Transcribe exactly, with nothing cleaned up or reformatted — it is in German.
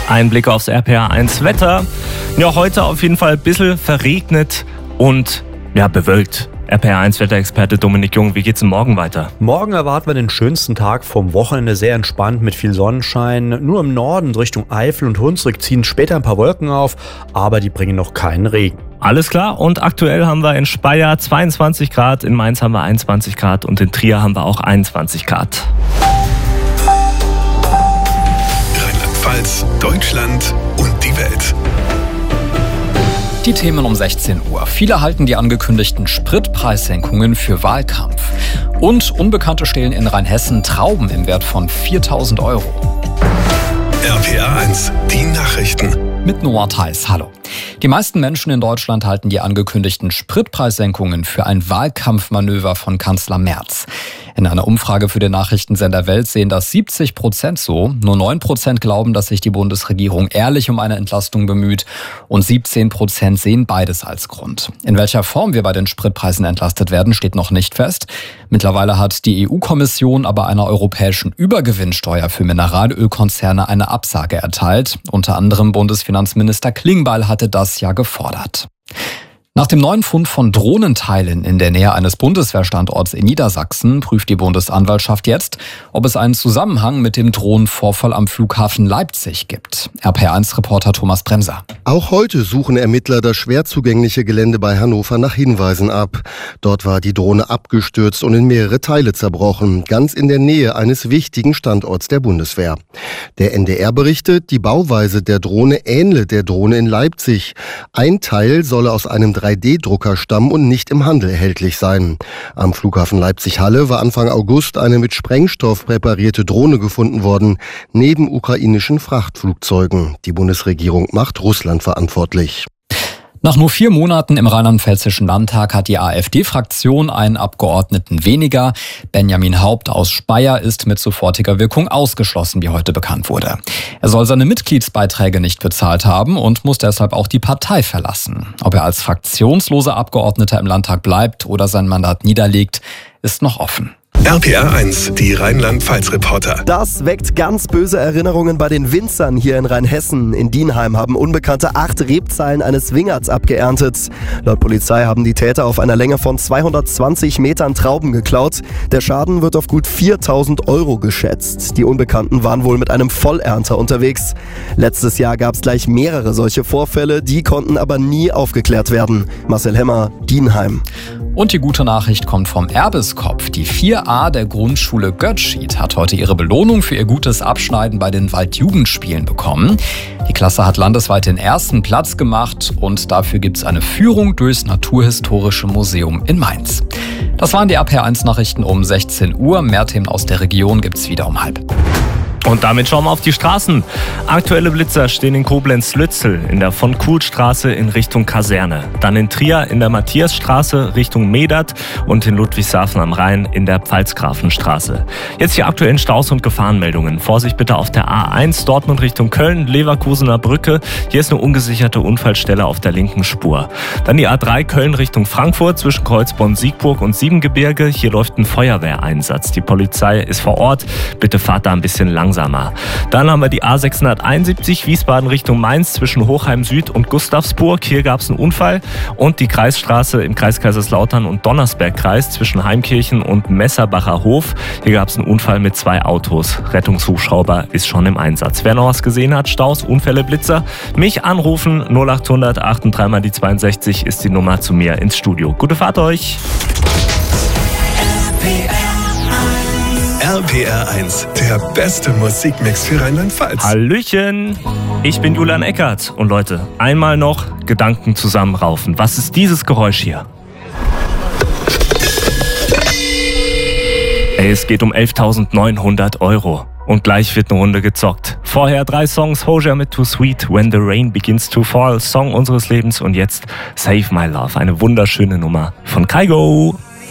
Ein Blick aufs R P R eins Wetter. Ja, heute auf jeden Fall ein bisschen verregnet und ja, bewölkt. R P R eins Wetterexperte Dominik Jung, wie geht's denn morgen weiter? Morgen erwarten wir den schönsten Tag vom Wochenende, sehr entspannt mit viel Sonnenschein. Nur im Norden Richtung Eifel und Hunsrück ziehen später ein paar Wolken auf, aber die bringen noch keinen Regen. Alles klar, und aktuell haben wir in Speyer zweiundzwanzig Grad, in Mainz haben wir einundzwanzig Grad und in Trier haben wir auch einundzwanzig Grad. Rheinland-Pfalz, Deutschland und die Welt. Die Themen um sechzehn Uhr. Viele halten die angekündigten Spritpreissenkungen für Wahlkampf. Und Unbekannte stehlen in Rheinhessen Trauben im Wert von viertausend Euro. R P R eins, die Nachrichten. Mit Noah Theis, hallo. Die meisten Menschen in Deutschland halten die angekündigten Spritpreissenkungen für ein Wahlkampfmanöver von Kanzler Merz. In einer Umfrage für den Nachrichtensender Welt sehen das siebzig Prozent so. Nur neun Prozent glauben, dass sich die Bundesregierung ehrlich um eine Entlastung bemüht. Und siebzehn Prozent sehen beides als Grund. In welcher Form wir bei den Spritpreisen entlastet werden, steht noch nicht fest. Mittlerweile hat die E U-Kommission aber einer europäischen Übergewinnsteuer für Mineralölkonzerne eine Absage erteilt. Unter anderem Bundesfinanzminister Klingbeil hatte das ja gefordert. Nach dem neuen Fund von Drohnenteilen in der Nähe eines Bundeswehrstandorts in Niedersachsen prüft die Bundesanwaltschaft jetzt, ob es einen Zusammenhang mit dem Drohnenvorfall am Flughafen Leipzig gibt. R P R eins Reporter Thomas Bremser. Auch heute suchen Ermittler das schwer zugängliche Gelände bei Hannover nach Hinweisen ab. Dort war die Drohne abgestürzt und in mehrere Teile zerbrochen, ganz in der Nähe eines wichtigen Standorts der Bundeswehr. Der N D R berichtet, die Bauweise der Drohne ähnle der Drohne in Leipzig. Ein Teil solle aus einem drei D Drucker stammen und nicht im Handel erhältlich sein. Am Flughafen Leipzig-Halle war Anfang August eine mit Sprengstoff präparierte Drohne gefunden worden, neben ukrainischen Frachtflugzeugen. Die Bundesregierung macht Russland verantwortlich. Nach nur vier Monaten im rheinland-pfälzischen Landtag hat die AfD-Fraktion einen Abgeordneten weniger. Benjamin Haupt aus Speyer ist mit sofortiger Wirkung ausgeschlossen, wie heute bekannt wurde. Er soll seine Mitgliedsbeiträge nicht bezahlt haben und muss deshalb auch die Partei verlassen. Ob er als fraktionsloser Abgeordneter im Landtag bleibt oder sein Mandat niederlegt, ist noch offen. R P R eins, die Rheinland-Pfalz-Reporter. Das weckt ganz böse Erinnerungen bei den Winzern hier in Rheinhessen. In Dienheim haben Unbekannte acht Rebzeilen eines Wingerts abgeerntet. Laut Polizei haben die Täter auf einer Länge von zweihundertzwanzig Metern Trauben geklaut. Der Schaden wird auf gut viertausend Euro geschätzt. Die Unbekannten waren wohl mit einem Vollernter unterwegs. Letztes Jahr gab es gleich mehrere solche Vorfälle, die konnten aber nie aufgeklärt werden. Marcel Hemmer, Dienheim. Und die gute Nachricht kommt vom Erbeskopf. Die vier A der Grundschule Götzschied hat heute ihre Belohnung für ihr gutes Abschneiden bei den Waldjugendspielen bekommen. Die Klasse hat landesweit den ersten Platz gemacht und dafür gibt es eine Führung durchs Naturhistorische Museum in Mainz. Das waren die R P R eins Nachrichten um sechzehn Uhr. Mehr Themen aus der Region gibt es wieder um halb. Und damit schauen wir auf die Straßen. Aktuelle Blitzer stehen in Koblenz-Lützel in der Von-Kuhl-Straße in Richtung Kaserne. Dann in Trier in der Matthiasstraße Richtung Medert und in Ludwigshafen am Rhein in der Pfalzgrafenstraße. Jetzt die aktuellen Staus und Gefahrenmeldungen. Vorsicht bitte auf der A eins Dortmund Richtung Köln, Leverkusener Brücke. Hier ist eine ungesicherte Unfallstelle auf der linken Spur. Dann die A drei Köln Richtung Frankfurt zwischen Kreuzborn-Siegburg und Siebengebirge. Hier läuft ein Feuerwehreinsatz. Die Polizei ist vor Ort. Bitte fahrt da ein bisschen langsamer. Dann haben wir die A sechshunderteinundsiebzig Wiesbaden Richtung Mainz zwischen Hochheim Süd und Gustavsburg. Hier gab es einen Unfall. Und die Kreisstraße im Kreis Kaiserslautern und Donnersbergkreis zwischen Heimkirchen und Messerbacher Hof. Hier gab es einen Unfall mit zwei Autos. Rettungshubschrauber ist schon im Einsatz. Wer noch was gesehen hat, Staus, Unfälle, Blitzer, mich anrufen. null achthundert achtunddreißig mal die zweiundsechzig ist die Nummer zu mir ins Studio. Gute Fahrt euch! R P R eins, der beste Musikmix für Rheinland-Pfalz. Hallöchen, ich bin Julian Eckert und Leute, einmal noch Gedanken zusammenraufen. Was ist dieses Geräusch hier? Ey, es geht um elftausendneunhundert Euro. Und gleich wird eine Runde gezockt. Vorher drei Songs, Hozier mit Too Sweet, When the Rain Begins to Fall, Song unseres Lebens und jetzt Save My Love, eine wunderschöne Nummer von Kygo.